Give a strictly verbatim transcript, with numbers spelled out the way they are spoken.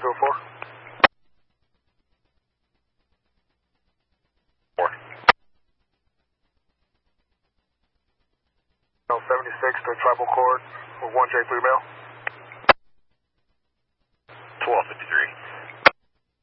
two oh four. Four. seventy-six to tribal court with one J three mail. twelve fifty-three.